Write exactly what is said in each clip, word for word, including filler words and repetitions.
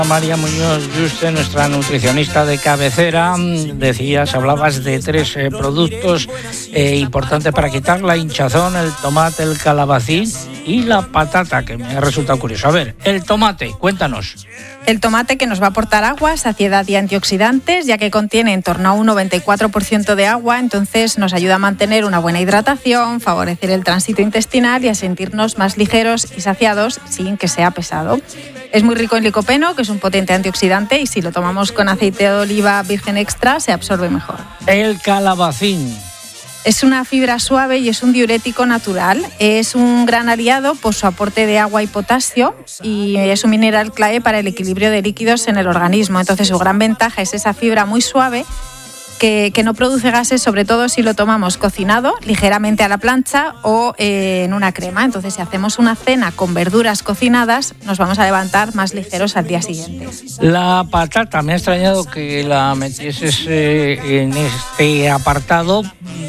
María Muñoz Yuste, nuestra nutricionista de cabecera, decías, hablabas de tres eh, productos eh, importantes para quitar la hinchazón: el tomate, el calabacín y la patata, que me ha resultado curioso. A ver, el tomate, cuéntanos. El tomate, que nos va a aportar agua, saciedad y antioxidantes, ya que contiene en torno a un noventa y cuatro por ciento de agua, entonces nos ayuda a mantener una buena hidratación, favorecer el tránsito intestinal y a sentirnos más ligeros y saciados sin que sea pesado. Es muy rico en licopeno, que es un potente antioxidante, y si lo tomamos con aceite de oliva virgen extra se absorbe mejor. El calabacín. Es una fibra suave y es un diurético natural. Es un gran aliado por su aporte de agua y potasio, y es un mineral clave para el equilibrio de líquidos en el organismo. Entonces, su gran ventaja es esa fibra muy suave que, que no produce gases, sobre todo si lo tomamos cocinado, ligeramente a la plancha o eh, en una crema. Entonces, si hacemos una cena con verduras cocinadas, nos vamos a levantar más ligeros al día siguiente. La patata, me ha extrañado que la metieses eh, en este apartado,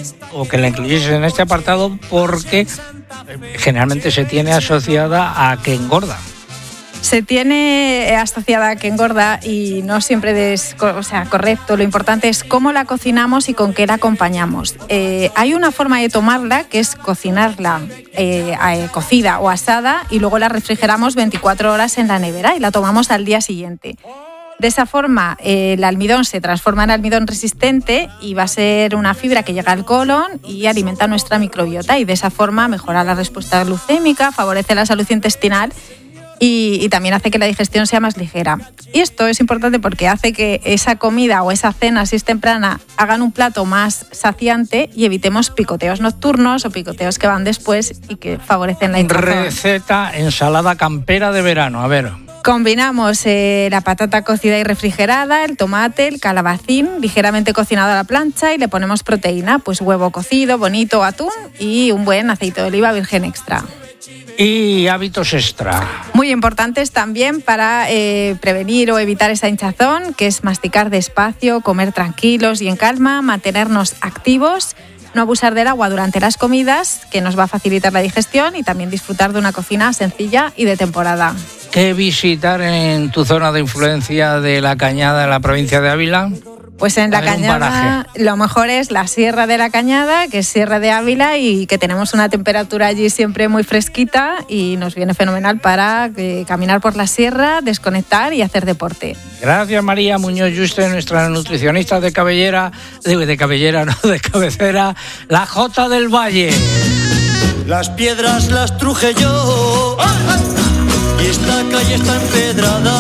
o que la incluyes en este apartado, porque generalmente se tiene asociada a que engorda. Se tiene asociada a que engorda y no siempre es, o sea, correcto. Lo importante es cómo la cocinamos y con qué la acompañamos. Eh, hay una forma de tomarla, que es cocinarla eh, eh, cocida o asada, y luego la refrigeramos veinticuatro horas en la nevera y la tomamos al día siguiente. De esa forma, eh, el almidón se transforma en almidón resistente y va a ser una fibra que llega al colon y alimenta nuestra microbiota, y de esa forma mejora la respuesta glucémica, favorece la salud intestinal y, y también hace que la digestión sea más ligera. Y esto es importante porque hace que esa comida o esa cena, si es temprana, hagan un plato más saciante y evitemos picoteos nocturnos o picoteos que van después y que favorecen la hinchazón. Receta: ensalada campera de verano. A ver. Combinamos eh, la patata cocida y refrigerada, el tomate, el calabacín ligeramente cocinado a la plancha, y le ponemos proteína, pues huevo cocido, bonito, atún y un buen aceite de oliva virgen extra. Y hábitos extra. Muy importantes también para eh, prevenir o evitar esa hinchazón, que es masticar despacio, comer tranquilos y en calma, mantenernos activos, no abusar del agua durante las comidas, que nos va a facilitar la digestión, y también disfrutar de una cocina sencilla y de temporada. ¿Qué visitar en tu zona de influencia de La Cañada, en la provincia de Ávila? Pues en La Cañada lo mejor es la Sierra de La Cañada, que es Sierra de Ávila, y que tenemos una temperatura allí siempre muy fresquita y nos viene fenomenal para eh, caminar por la sierra, desconectar y hacer deporte. Gracias, María Muñoz Yuste, nuestra nutricionista de cabellera, de, de cabellera, no, de cabecera, la Jota del Valle. Las piedras las truje yo, y esta calle está empedrada.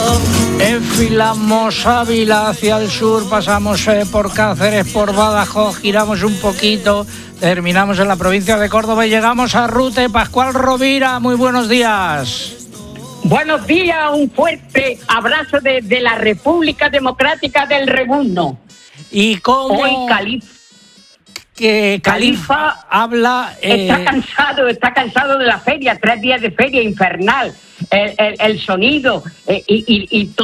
Enfilamos Ávila hacia el sur, pasamos eh, por Cáceres, por Badajoz, giramos un poquito, terminamos en la provincia de Córdoba y llegamos a Rute. Pascual Rovira, muy buenos días. Buenos días, un fuerte abrazo desde la República Democrática del Rebundo. ¿Y cómo? Hoy Califa, que Califa, Califa habla... Eh... Está cansado, está cansado de la feria, tres días de feria infernal, el, el, el sonido eh, y, y, y todo.